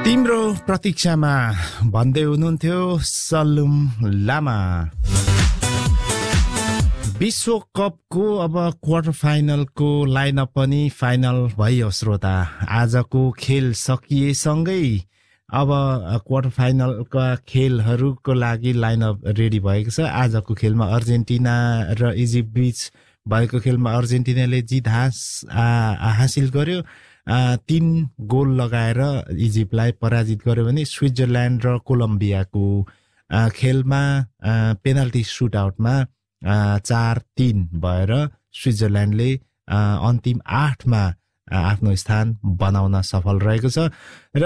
तिम्रो प्रतीक्षामा भन्दै हुनुहुन्थ्यो सल्लुम लामा। विश्वकपको अब क्वार्टर फाइनलको लाइनअप पनि फाइनल भयो श्रोता। आजको खेल सकिएसँगै अब क्वार्टर फाइनलका खेलहरूको लागि लाइनअप रेडी भएको छ। आजको खेलमा अर्जेन्टिना र इजिप्ट बीच भएको खेलमा अर्जेन्टिनाले जित हासिल गर्यो। 3 गोल लगाएर इजिप्टलाई पराजित गर्यो भने स्विट्जरल्यान्ड र कोलम्बियाको खेलमा पेनल्टी सुटआउटमा 4-3 भएर स्विट्जरल्यान्डले अन्तिम 8मा आफ्नो स्थान बनाउन सफल रहेको छ। र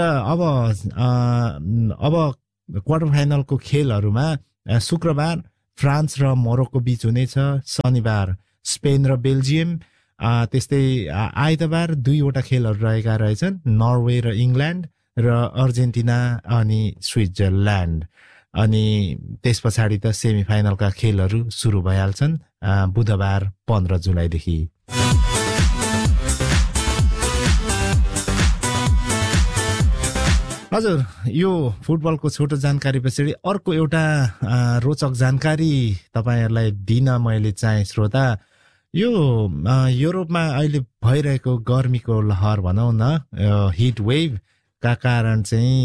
अब क्वार्टर फाइनलको खेलहरूमा शुक्रबार फ्रान्स र मोरोक्को बीच हुनेछ, शनिबार स्पेन र बेल्जियम, त्यस्तै आइतबार 2वटा खेलहरू रहेका रहेछन्, नर्वे र इङ्ल्यान्ड र अर्जेन्टिना अनि स्विट्जरल्यान्ड। अनि त्यस पछाडि त सेमी फाइनलका खेलहरू सुरु भइहाल्छन् बुधबार 15 जुलाईदेखि। हजुर, यो फुटबलको छोटो जानकारी पछाडि अर्को एउटा रोचक जानकारी तपाईहरुलाई दिन मैले चाहे श्रोता। यो युरोपमा अहिले भइरहेको गर्मीको लहर भनौं न, हिट वेभ का कारण चाहिँ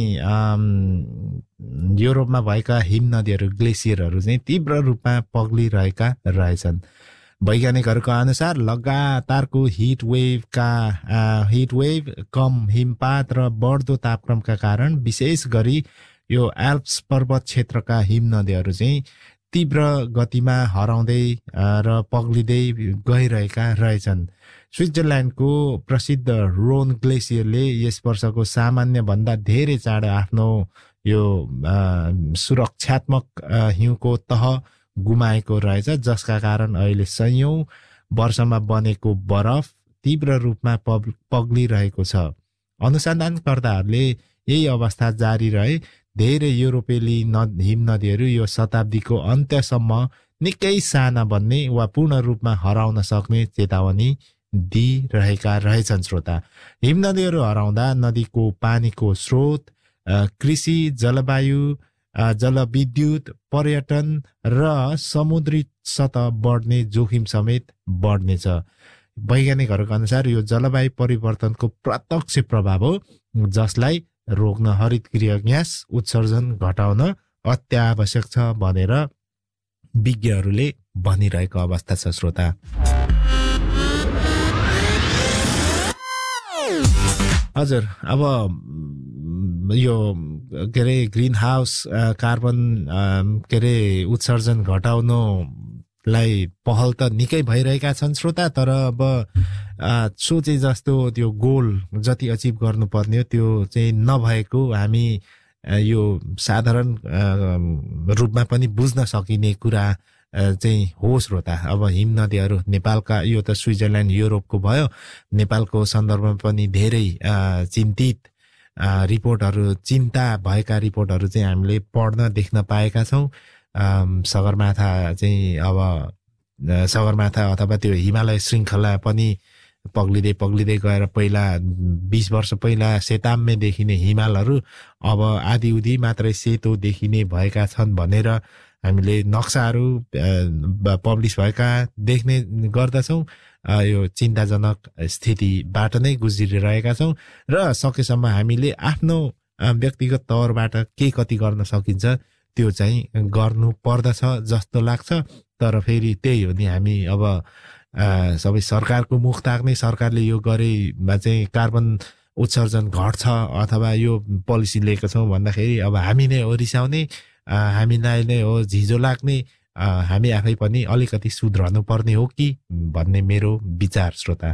युरोपमा भएका हिम नदीहरू, ग्लेसियरहरू चाहिँ तीव्र रूपमा पग्लिरहेका रहेछन्। वैज्ञानिकहरूको अनुसार लगातारको हिट वेभ, कम हिमपात र बढ्दो तापक्रमका कारण विशेष गरी यो एल्प्स पर्वत क्षेत्रका हिम नदीहरू चाहिँ तीव्र गतिमा हराउँदै र पग्लिँदै गइरहेका रहेछन्। स्विट्जरल्यान्डको प्रसिद्ध रोन ग्लेसियरले यस वर्षको सामान्य भन्दा धेरै चाँडो आफ्नो यो सुरक्षात्मक हिउँको तह गुमाएको रहेछ, जसका कारण अहिले सयौं वर्षमा बनेको बरफ तीव्र रूपमा पग्लिरहेको छ। अनुसन्धानकर्ताहरूले यही अवस्था जारी रहे धेरै युरोपेली हिम नदीहरू यो शताब्दीको अन्त्यसम्म निकै साना बन्ने वा पूर्ण रूपमा हराउन सक्ने चेतावनी दिइरहेका रहेछन् श्रोता। हिम नदीहरू हराउँदा नदीको पानीको स्रोत, कृषि, जलवायु, जलविद्युत, पर्यटन र समुद्री सतह बढ्ने जोखिम समेत बढ्नेछ। वैज्ञानिकहरूको अनुसार यो जलवायु परिवर्तनको प्रत्यक्ष प्रभाव हो, जसलाई रोक्न हरितगृह ग्यास उत्सर्जन घटाउन अत्यावश्यक छ भनेर विज्ञहरूले भनिरहेको अवस्था छ श्रोता। हजुर, अब यो के अरे ग्रिन हाउस कार्बन उत्सर्जन घटाउनुलाई पहल त निकै भइरहेका छन् श्रोता, तर अब सोचे जस्तो त्यो गोल जति अचिभ गर्नुपर्ने हो त्यो चाहिँ नभएको हामी यो साधारण रूपमा पनि बुझ्न सकिने कुरा चाहिँ हो श्रोता। अब हिम नदीहरू नेपालका, यो त स्विट्जरल्यान्ड युरोपको भयो, नेपालको सन्दर्भमा पनि धेरै चिन्तित रिपोर्टहरू, चिन्ता भएका रिपोर्टहरू चाहिँ हामीले पढ्न देख्न पाएका छौँ। सगरमाथा चाहिँ अब सगरमाथा अथवा त्यो हिमालय श्रृङ्खला पनि पग्लिँदै गएर पहिला 20 वर्ष पहिला सेताम्मे देखिने हिमालहरू अब आधी मात्रै सेतो देखिने भएका छन् भनेर हामीले नक्साहरू पब्लिस भएका देख्ने गर्दछौँ। यो चिन्ताजनक स्थितिबाट नै गुज्रिरहेका छौँ र सकेसम्म हामीले आफ्नो व्यक्तिगत तौरबाट के कति गर्न सकिन्छ त्यो चाहिँ गर्नु पर्दछ जस्तो लाग्छ। तर फेरि त्यही हो नि, हामी अब सबै सरकारको मुख ताक्ने, सरकारले यो गरेमा चाहिँ कार्बन उत्सर्जन घट्छ अथवा यो पोलिसी लिएको छौँ भन्दाखेरि अब हामी नै हो रिसाउने, हामीलाई नै हो झिजो लाग्ने, हामी आफै पनि अलिकति सुध्रनु पर्ने हो कि भन्ने मेरो विचार श्रोता।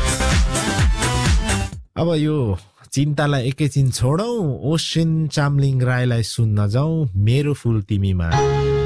अब यो चिन्तालाई एकैछिन छोडौं, ओसिन चामलिङ राईलाई सुन्न जाउँ मेरो फुल तिमीमा।